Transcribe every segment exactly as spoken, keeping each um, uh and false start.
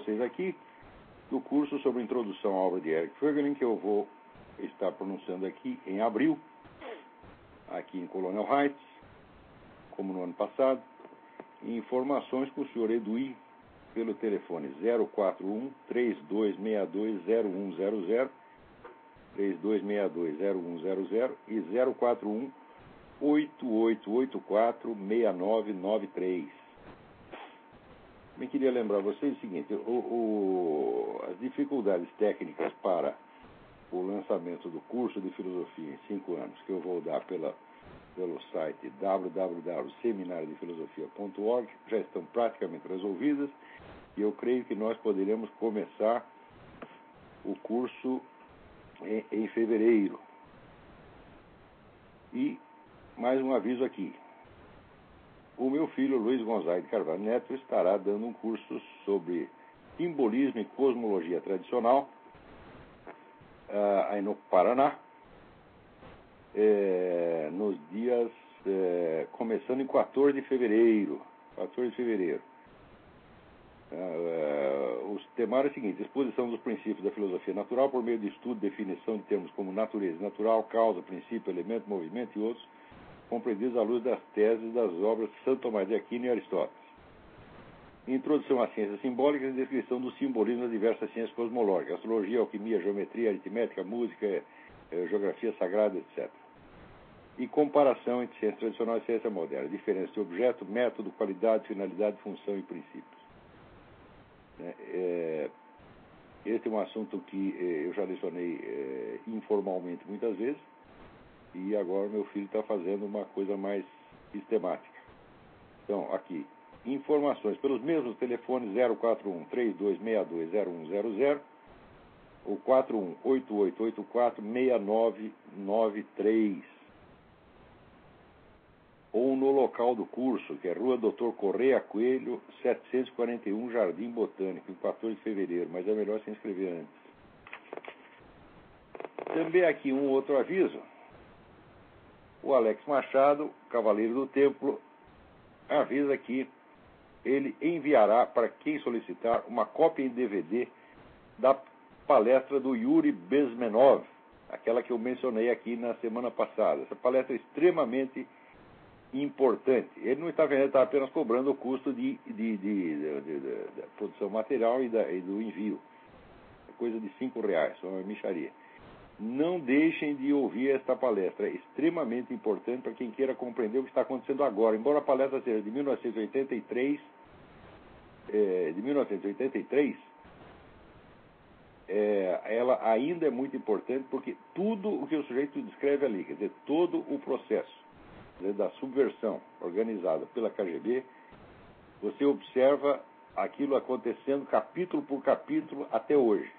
vocês aqui do curso sobre introdução à obra de Eric Voegelin, que eu vou estar pronunciando aqui em abril, aqui em Colonial Heights, como no ano passado. Informações com o senhor Edui pelo telefone zero quatro um, três dois seis dois, zero um zero zero, três dois seis dois, zero um zero zero e zero quatro um, oito oito oito quatro, seis nove nove três. Também queria lembrar vocês o seguinte, o, o, as dificuldades técnicas para o lançamento do curso de filosofia em cinco anos, que eu vou dar pela, pelo site w w w ponto seminário de filosofia ponto org, já estão praticamente resolvidas, e eu creio que nós poderemos começar o curso em, em fevereiro. E mais um aviso aqui. O meu filho Luiz Gonzaga de Carvalho Neto estará dando um curso sobre simbolismo e cosmologia tradicional uh, aí no Paraná, é, nos dias, é, começando em quatorze de fevereiro. quatorze de fevereiro. Uh, uh, os temas é o seguinte: exposição dos princípios da filosofia natural por meio de estudo, definição de termos como natureza natural, causa, princípio, elemento, movimento e outros, compreendidos à luz das teses das obras de Santo Tomás de Aquino e Aristóteles. Introdução às ciências simbólicas e descrição do simbolismo das diversas ciências cosmológicas, astrologia, alquimia, geometria, aritmética, música, eh, geografia sagrada, etcétera. E comparação entre ciência tradicional e ciência moderna, diferença de objeto, método, qualidade, finalidade, função e princípios. É, esse é um assunto que eh, eu já lecionei eh, informalmente muitas vezes, e agora meu filho está fazendo uma coisa mais sistemática. Então, aqui, informações pelos mesmos telefones zero quatro um, três dois seis dois, zero um zero zero ou quatro um, oito oito oito quatro, seis nove nove três. Ou no local do curso, que é Rua Doutor Correia Coelho, setecentos e quarenta e um, Jardim Botânico, em quatorze de fevereiro, mas é melhor se inscrever antes. Também aqui um outro aviso. O Alex Machado, Cavaleiro do Templo, avisa que ele enviará para quem solicitar uma cópia em D V D da palestra do Yuri Bezmenov, aquela que eu mencionei aqui na semana passada. Essa palestra é extremamente importante. Ele não está vendo, ele está apenas cobrando o custo de, de, de, de, de, de produção material e, da, e do envio. É coisa de cinco reais, só uma micharia. Não deixem de ouvir esta palestra. É extremamente importante para quem queira compreender o que está acontecendo agora. Embora a palestra seja de mil novecentos e oitenta e três, é, de mil novecentos e oitenta e três, é, ela ainda é muito importante porque tudo o que o sujeito descreve ali, quer dizer, todo o processo da subversão organizada pela K G B, você observa aquilo acontecendo capítulo por capítulo até hoje.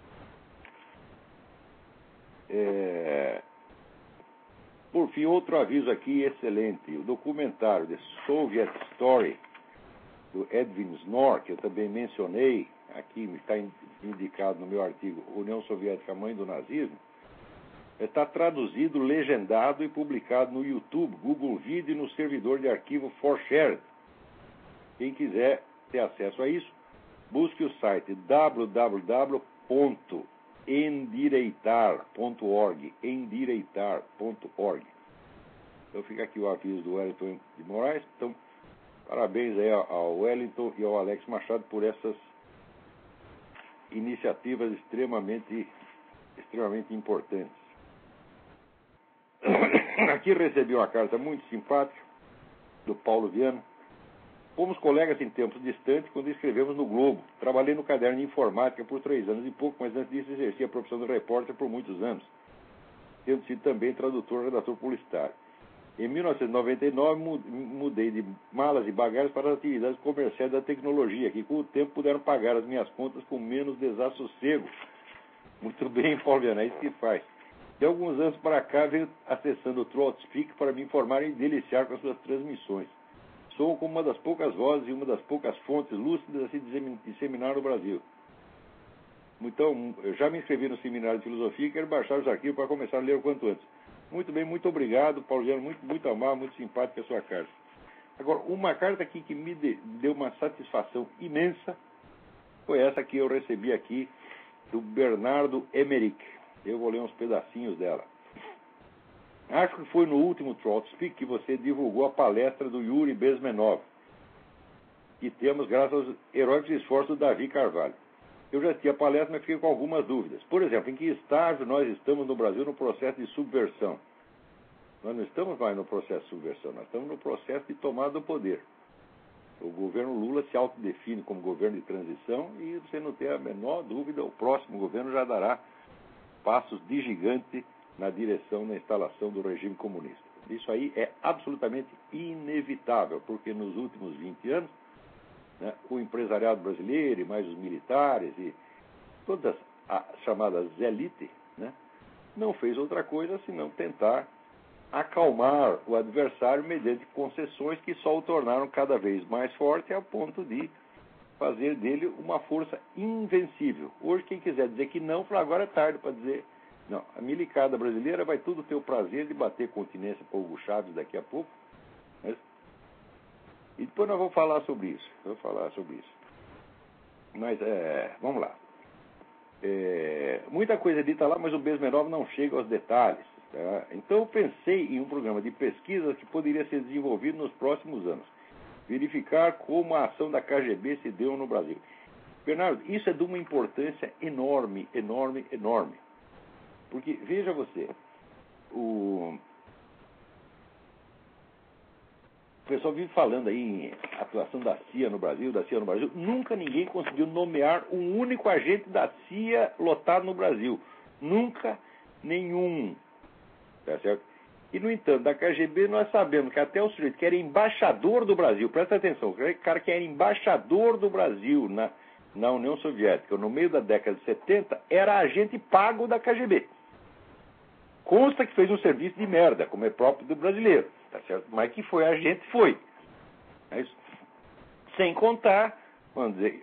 É... Por fim, outro aviso aqui excelente. O documentário The Soviet Story, do Edwin Snor, que eu também mencionei, aqui está indicado no meu artigo União Soviética, Mãe do Nazismo, está traduzido, legendado e publicado no YouTube, Google Video e no servidor de arquivo ForShared. Quem quiser ter acesso a isso, busque o site w w w ponto endireitar ponto org, endireitar ponto org. Então fica aqui o aviso do Wellington de Moraes. Então, parabéns aí ao Wellington e ao Alex Machado por essas iniciativas extremamente, extremamente importantes. Aqui recebi uma carta muito simpática do Paulo Viana. Fomos colegas em tempos distantes quando escrevemos no Globo. Trabalhei no caderno de informática por três anos e pouco, mas antes disso exerci a profissão de repórter por muitos anos, tendo sido também tradutor e redator publicitário. Em mil novecentos e noventa e nove, mudei de malas e bagagens para as atividades comerciais da tecnologia, que com o tempo puderam pagar as minhas contas com menos desassossego. Muito bem, Paulo Viana, é isso que faz. De alguns anos para cá, venho acessando o TrollSpeak para me informar e deliciar com as suas transmissões. Sou como uma das poucas vozes e uma das poucas fontes lúcidas a se disseminar no Brasil. Então, eu já me inscrevi no Seminário de Filosofia e quero baixar os arquivos para começar a ler o quanto antes. Muito bem, muito obrigado, Paulo Viana, muito, muito amável, muito simpática a sua carta. Agora, uma carta aqui que me deu uma satisfação imensa foi essa que eu recebi aqui do Bernardo Emmerich. Eu vou ler uns pedacinhos dela. Acho que foi no último Trout Speak que você divulgou a palestra do Yuri Bezmenov, que temos graças aos heróicos esforços do Davi Carvalho. Eu já tinha a palestra, mas fiquei com algumas dúvidas. Por exemplo, em que estágio nós estamos no Brasil no processo de subversão? Nós não estamos mais no processo de subversão, nós estamos no processo de tomada do poder. O governo Lula se autodefine como governo de transição e você não tem a menor dúvida, o próximo governo já dará passos de gigante na direção da instalação do regime comunista. Isso aí é absolutamente inevitável, porque nos últimos vinte anos, né, o empresariado brasileiro e mais os militares e todas as chamadas elites, né, não fez outra coisa senão tentar acalmar o adversário mediante concessões que só o tornaram cada vez mais forte a ponto de fazer dele uma força invencível. Hoje, quem quiser dizer que não, fala, agora é tarde para dizer não. A milicada brasileira vai tudo ter o prazer de bater continência para o Hugo Chávez daqui a pouco. Mas... E depois nós vamos falar sobre isso. Vou falar sobre isso. Mas, é, vamos lá. É, muita coisa dita lá, mas o Bezmenov não chega aos detalhes. Tá? Então eu pensei em um programa de pesquisa que poderia ser desenvolvido nos próximos anos. Verificar como a ação da K G B se deu no Brasil. Bernardo, isso é de uma importância enorme, enorme, enorme. Porque, veja você, o... o pessoal vive falando aí em atuação da C I A no Brasil, da C I A no Brasil. Nunca ninguém conseguiu nomear um único agente da C I A lotado no Brasil. Nunca nenhum. Tá certo? E, no entanto, da K G B nós sabemos que até o sujeito que era embaixador do Brasil, presta atenção, o cara que era embaixador do Brasil na, na União Soviética, no meio da década de setenta, era agente pago da K G B. Consta que fez um serviço de merda, como é próprio do brasileiro, tá certo? Mas que foi agente, foi. É isso. Sem contar, vamos dizer,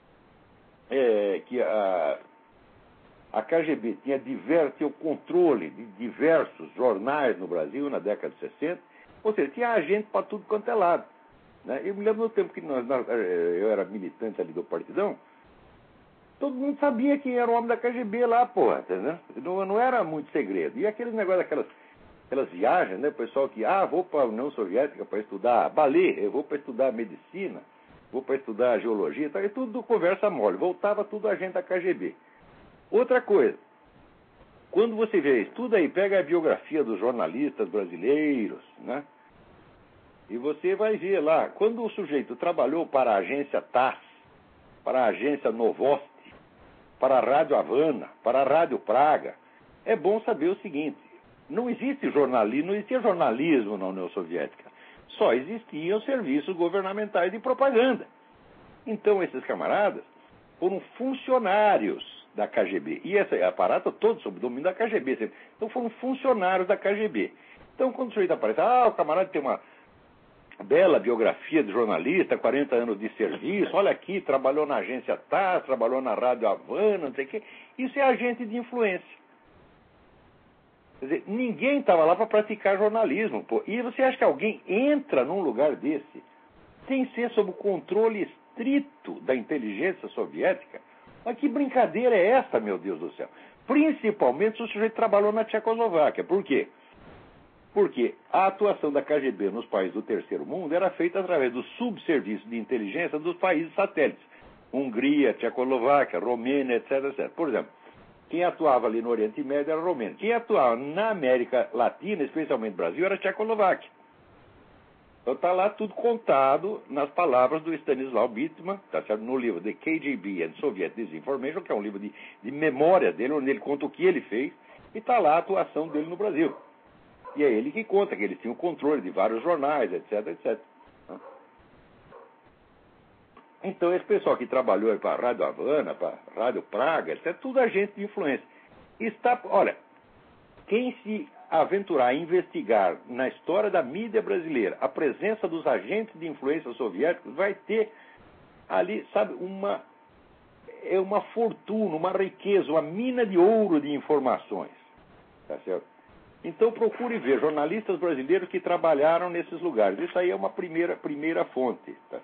é, que a... A K G B tinha, diver, tinha o controle de diversos jornais no Brasil na década de sessenta, ou seja, tinha agente para tudo quanto é lado. Né? Eu me lembro no tempo que nós, nós, eu era militante ali do Partidão, todo mundo sabia quem era o homem da K G B lá, porra, entendeu? Não, não era muito segredo. E aquele negócio daquelas aquelas viagens, né, o pessoal que, ah, vou para a União Soviética para estudar balé, eu vou para estudar medicina, vou para estudar geologia, tá, e tudo conversa mole, voltava tudo agente da K G B. Outra coisa, quando você vê, estuda aí, pega a biografia dos jornalistas brasileiros, né? E você vai ver lá, quando o sujeito trabalhou para a agência T A S, para a agência Novosti, para a Rádio Havana, para a Rádio Praga, é bom saber o seguinte, não existe jornalismo, não existia jornalismo na União Soviética, só existiam serviços governamentais de propaganda. Então esses camaradas foram funcionários da K G B. E esse aparato todo sob o domínio da K G B. Então foram funcionários da K G B. Então quando o sujeito aparece, ah, o camarada tem uma bela biografia de jornalista, quarenta anos de serviço, olha aqui, trabalhou na agência T A S, trabalhou na Rádio Havana, não sei o quê. Isso é agente de influência. Quer dizer, ninguém estava lá para praticar jornalismo. Pô. E você acha que alguém entra num lugar desse sem ser sob o controle estrito da inteligência soviética? Mas que brincadeira é essa, meu Deus do céu? Principalmente se o sujeito trabalhou na Tchecoslováquia. Por quê? Porque a atuação da K G B nos países do terceiro mundo era feita através do subserviço de inteligência dos países satélites. Hungria, Tchecoslováquia, Romênia, etc, etcétera. Por exemplo, quem atuava ali no Oriente Médio era a Romênia. Quem atuava na América Latina, especialmente no Brasil, era a Tchecoslováquia. Então está lá tudo contado nas palavras do Stanislaw Bittman, tá certo? No livro The K G B and Soviet Disinformation, que é um livro de, de memória dele, onde ele conta o que ele fez, e está lá a atuação dele no Brasil. E é ele que conta que eles tinham controle de vários jornais, etc, etcétera. Então esse pessoal que trabalhou para a Rádio Havana, para a Rádio Praga, etcétera, tudo agente de influência. Está, olha, quem se aventurar a investigar na história da mídia brasileira a presença dos agentes de influência soviéticos vai ter ali, sabe, uma, é uma fortuna, uma riqueza, uma mina de ouro de informações. Tá certo? Então procure ver jornalistas brasileiros que trabalharam nesses lugares. Isso aí é uma primeira, primeira fonte. Tá certo?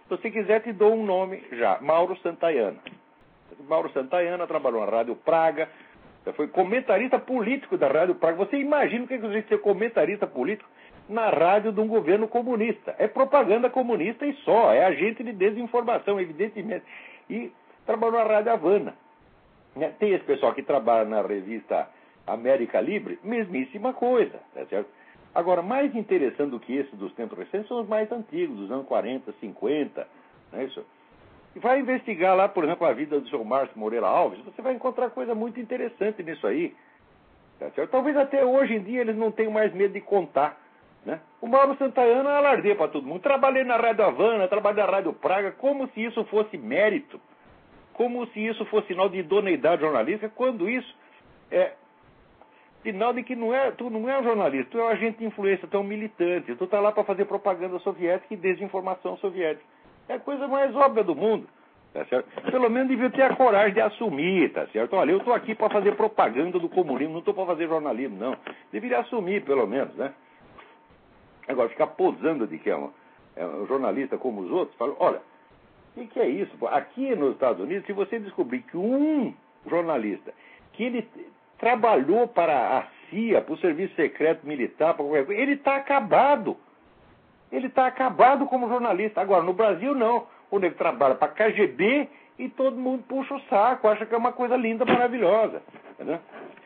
Se você quiser, te dou um nome já, Mauro Santayana. Mauro Santayana trabalhou na Rádio Praga, foi comentarista político da Rádio Praga. Você imagina o que é que ser comentarista político na rádio de um governo comunista? É propaganda comunista e só, é agente de desinformação, evidentemente. E trabalhou na Rádio Havana. Tem esse pessoal que trabalha na revista América Livre, mesmíssima coisa, tá certo? Agora, mais interessante do que esse dos tempos recentes são os mais antigos, dos anos quarenta, cinquenta, não é isso? E vai investigar lá, por exemplo, a vida do senhor Márcio Moreira Alves, você vai encontrar coisa muito interessante nisso aí, tá certo? Talvez até hoje em dia eles não tenham mais medo de contar, né? O Mauro Santayana alardeia para todo mundo. Trabalhei na Rádio Havana, trabalhei na Rádio Praga, como se isso fosse mérito, como se isso fosse sinal de idoneidade jornalística, quando isso é sinal de que não é, tu não é um jornalista, tu é um agente de influência, tu é um militante, tu está lá para fazer propaganda soviética e desinformação soviética. É a coisa mais óbvia do mundo, tá certo? Pelo menos devia ter a coragem de assumir, tá certo? Olha, eu estou aqui para fazer propaganda do comunismo, não estou para fazer jornalismo, não. Deveria assumir, pelo menos, né? Agora, ficar posando de que é um, é um jornalista como os outros, fala, olha, o que, que é isso? Aqui nos Estados Unidos, se você descobrir que um jornalista, que ele trabalhou para a C I A, para o Serviço Secreto Militar, para qualquer coisa, ele está acabado. Ele está acabado como jornalista. Agora, no Brasil, não. O nego trabalha para a K G B e todo mundo puxa o saco, acha que é uma coisa linda, maravilhosa. Entendeu?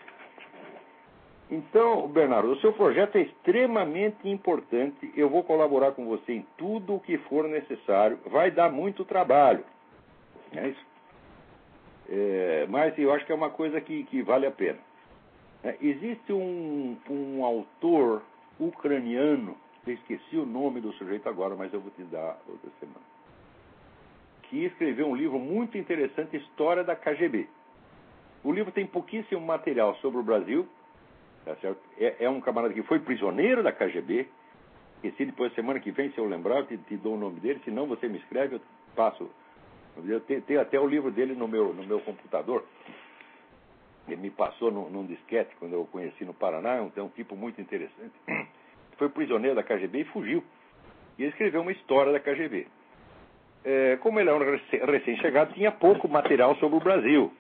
Então, Bernardo, o seu projeto é extremamente importante. Eu vou colaborar com você em tudo o que for necessário. Vai dar muito trabalho. É isso? É, mas eu acho que é uma coisa que, que vale a pena. É, existe um, um autor ucraniano, eu esqueci o nome do sujeito agora, mas eu vou te dar outra semana, que escreveu um livro muito interessante, História da K G B. O livro tem pouquíssimo material sobre o Brasil, tá certo? É, é um camarada que foi prisioneiro da K G B, e se depois, semana que vem, se eu lembrar, eu te, te dou o nome dele, se não você me escreve, eu passo. Eu tenho, tenho até o livro dele no meu, no meu computador. Ele me passou num, num disquete quando eu o conheci no Paraná. É um, é um tipo muito interessante. Foi prisioneiro da K G B e fugiu. E ele escreveu uma história da K G B. É, como ele é um recém-chegado, tinha pouco material sobre o Brasil.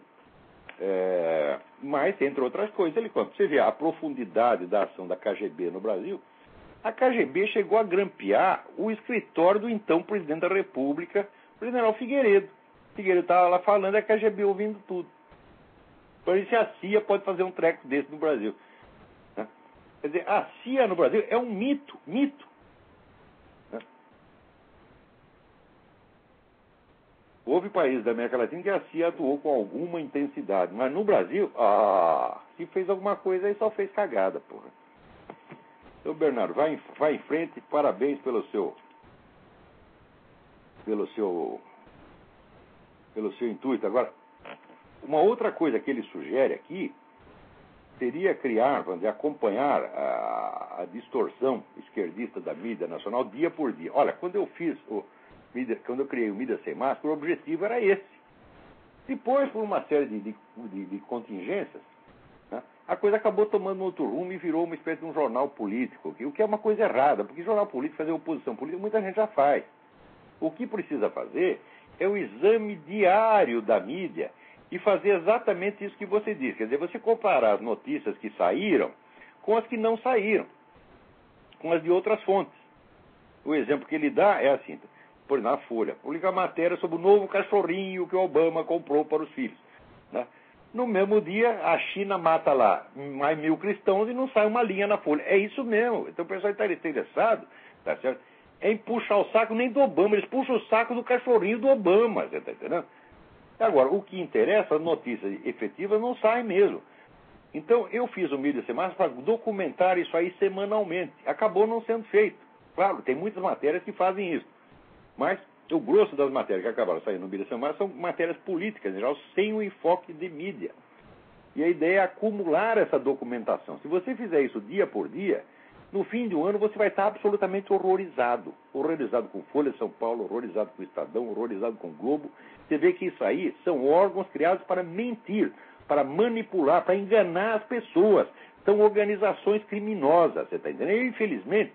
É, mas, entre outras coisas, ele conta. Você vê a profundidade da ação da K G B no Brasil. A K G B chegou a grampear o escritório do então presidente da República, o general Figueiredo. Figueiredo estava lá falando, a K G B ouvindo tudo. Por isso a C I A pode fazer um treco desse no Brasil. Né? Quer dizer, a C I A no Brasil é um mito, mito. Né? Houve países da América Latina que a C I A atuou com alguma intensidade, mas no Brasil, ah, se fez alguma coisa aí só fez cagada, porra. Então, Bernardo, vai em, vai em frente, parabéns pelo seu pelo seu pelo seu intuito. Agora, uma outra coisa que ele sugere aqui seria criar, vamos dizer, acompanhar a, a distorção esquerdista da mídia nacional dia por dia. Olha, quando eu fiz o mídia, quando eu criei o Mídia Sem Máscara, o objetivo era esse. Depois, por uma série de, de, de, de contingências, né, a coisa acabou tomando outro rumo e virou uma espécie de um jornal político, o que é uma coisa errada, porque jornal político, fazer oposição política, muita gente já faz. O que precisa fazer é o exame diário da mídia e fazer exatamente isso que você disse. Quer dizer, você comparar as notícias que saíram com as que não saíram, com as de outras fontes. O exemplo que ele dá é assim, por exemplo, na Folha, publica a matéria sobre o novo cachorrinho que o Obama comprou para os filhos. Né? No mesmo dia, a China mata lá mais mil cristãos e não sai uma linha na Folha. É isso mesmo. Então o pessoal está interessado, tá certo? É em puxar o saco nem do Obama, eles puxam o saco do cachorrinho do Obama, você está entendendo? Agora, o que interessa, as notícias efetivas não saem mesmo. Então, eu fiz o Mídia Sem Máscara para documentar isso aí semanalmente. Acabou não sendo feito. Claro, tem muitas matérias que fazem isso. Mas o grosso das matérias que acabaram saindo no Mídia Sem Máscara são matérias políticas, em geral, sem o enfoque de mídia. E a ideia é acumular essa documentação. Se você fizer isso dia por dia, no fim do ano você vai estar absolutamente horrorizado. Horrorizado com Folha de São Paulo, horrorizado com o Estadão, horrorizado com o Globo. Você vê que isso aí são órgãos criados para mentir, para manipular, para enganar as pessoas. São organizações criminosas, você está entendendo? E, infelizmente,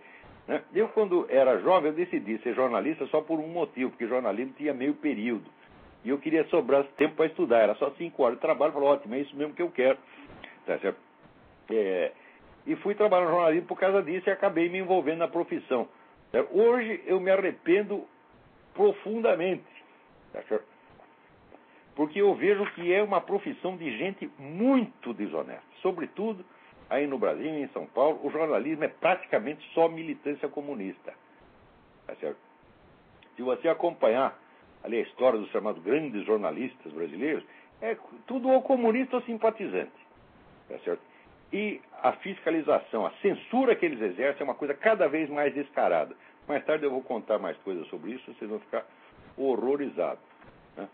Né? Eu, quando era jovem, eu decidi ser jornalista só por um motivo, porque jornalismo tinha meio período. E eu queria sobrar tempo para estudar. Era só cinco horas de trabalho. Falei, ótimo, é isso mesmo que eu quero. Tá certo? É, e fui trabalhar no jornalismo por causa disso e acabei me envolvendo na profissão. Certo? Hoje eu me arrependo profundamente. Tá certo? Porque eu vejo que é uma profissão de gente muito desonesta. Sobretudo, aí no Brasil e em São Paulo, o jornalismo é praticamente só militância comunista. Tá certo? Se você acompanhar ali a história dos chamados grandes jornalistas brasileiros, é tudo ou comunista ou simpatizante. Tá certo? E a fiscalização, a censura que eles exercem é uma coisa cada vez mais descarada. Mais tarde eu vou contar mais coisas sobre isso, vocês vão ficar horrorizados. Né?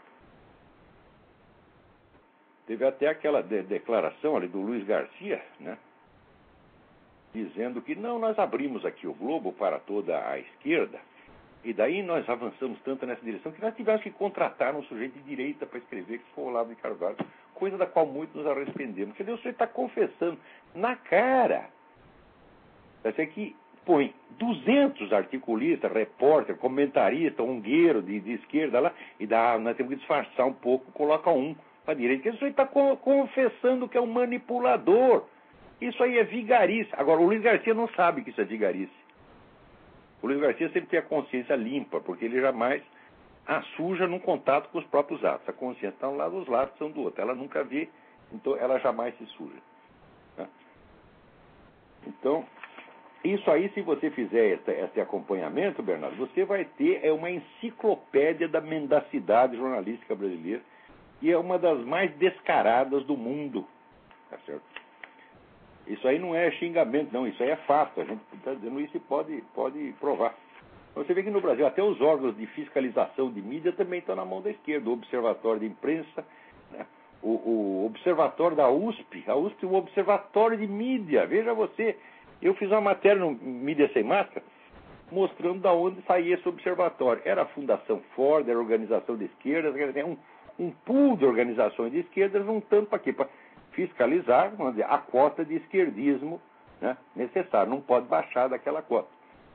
Teve até aquela de declaração ali do Luiz Garcia, né? Dizendo que não, nós abrimos aqui o Globo para toda a esquerda, e daí nós avançamos tanto nessa direção que nós tivemos que contratar um sujeito de direita para escrever, que foi o Olavo de Carvalho, coisa da qual muito nos arrependemos. Quer dizer, o sujeito está confessando na cara. Você que põe duzentos articulistas, repórter, comentarista, ungueiro de, de esquerda lá, e dá, nós temos que disfarçar um pouco, coloca um para a direita. Porque o sujeito está co confessando que é um manipulador. Isso aí é vigarice. Agora, o Luiz Garcia não sabe que isso é vigarice. O Luiz Garcia sempre tem a consciência limpa, porque ele jamais a suja num contato com os próprios atos. A consciência está um lado, os lados são do outro. Ela nunca vê, então ela jamais se suja. Né? Então, isso aí, se você fizer esse, esse acompanhamento, Bernardo, você vai ter é uma enciclopédia da mendacidade jornalística brasileira, e é uma das mais descaradas do mundo. Tá certo? Isso aí não é xingamento, não. Isso aí é fato. A gente está dizendo isso e pode, pode provar. Você vê que no Brasil até os órgãos de fiscalização de mídia também estão na mão da esquerda. O Observatório de Imprensa, né? o, o Observatório da U S P, a U S P é um observatório de mídia. Veja você, eu fiz uma matéria no Mídia Sem Máscara mostrando de onde saía esse observatório. Era a Fundação Ford, era a organização de esquerdas, era um, um pool de organizações de esquerdas juntando para quê? Para fiscalizar, vamos dizer, a cota de esquerdismo, né, necessária. Não pode baixar daquela cota.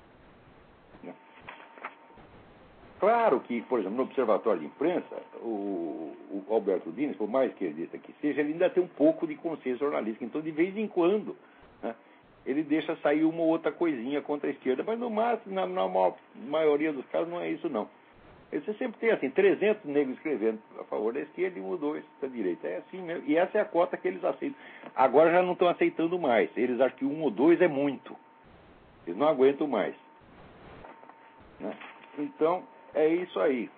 Claro que, por exemplo, no Observatório de Imprensa, o, o Alberto Dines, por mais esquerdista que seja, ele ainda tem um pouco de consciência jornalística. Então, de vez em quando, né, ele deixa sair uma ou outra coisinha contra a esquerda, mas no máximo, na, na maior, maioria dos casos, não é isso, não. Você sempre tem, assim, trezentos negros escrevendo a favor da esquerda e um ou dois da direita. É assim mesmo. E essa é a cota que eles aceitam. Agora já não estão aceitando mais. Eles acham que um ou dois é muito. Eles não aguentam mais. Né? Então, é isso aí.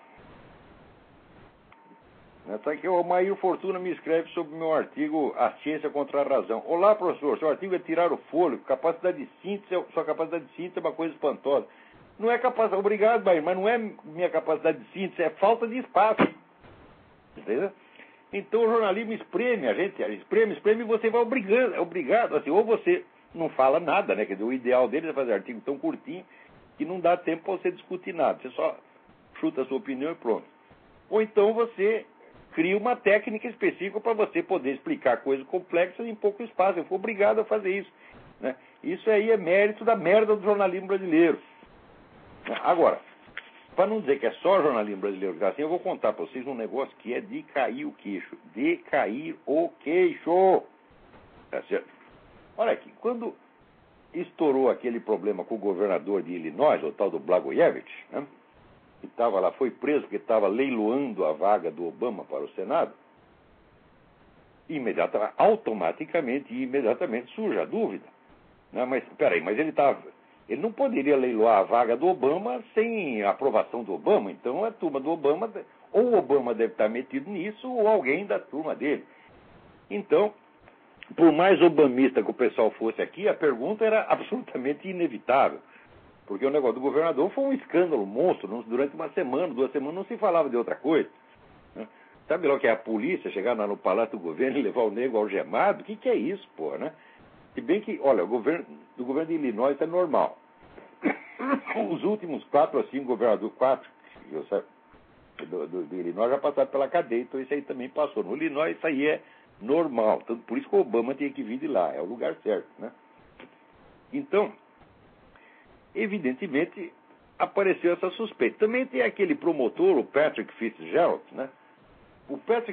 Até que o Maír Fortuna me escreve sobre o meu artigo A Ciência contra a Razão. Olá, professor. Seu artigo é tirar o fôlego. Capacidade de síntese, sua capacidade de síntese é uma coisa espantosa. Não é capacidade, obrigado, Bahia, mas não é minha capacidade de síntese, é falta de espaço. Entendeu? Então o jornalismo espreme a gente, espreme, espreme e você vai obrigando, é obrigado, assim, ou você não fala nada, né? Quer dizer, o ideal deles é fazer artigo tão curtinho que não dá tempo para você discutir nada, você só chuta a sua opinião e pronto. Ou então você cria uma técnica específica para você poder explicar coisas complexas em pouco espaço. Eu fui obrigado a fazer isso. Né? Isso aí é mérito da merda do jornalismo brasileiro. Agora, para não dizer que é só jornalismo brasileiro que é assim, eu vou contar para vocês um negócio que é de cair o queixo. De cair o queixo. Tá certo? Olha aqui, quando estourou aquele problema com o governador de Illinois, o tal do Blagojevich, né, que estava lá, foi preso porque estava leiloando a vaga do Obama para o Senado, imediatamente, automaticamente e imediatamente surge a dúvida. Né, mas, peraí, mas ele estava... Ele não poderia leiloar a vaga do Obama sem a aprovação do Obama. Então, a turma do Obama, ou o Obama deve estar metido nisso, ou alguém da turma dele. Então, por mais obamista que o pessoal fosse aqui, a pergunta era absolutamente inevitável. Porque o negócio do governador foi um escândalo, um monstro. Durante uma semana, duas semanas, não se falava de outra coisa. Sabe lá o que é a polícia chegar lá no Palácio do Governo e levar o nego algemado? O que, que é isso, pô, né? Se bem que, olha, o governo, do governo de Illinois é normal. Os últimos quatro ou cinco governadores, quatro, eu sei, do, do, do Illinois já passaram pela cadeia, então isso aí também passou. No Illinois isso aí é normal. Então, por isso que o Obama tinha que vir de lá, é o lugar certo, né? Então, evidentemente, apareceu essa suspeita. Também tem aquele promotor, o Patrick Fitzgerald, né? O Patrick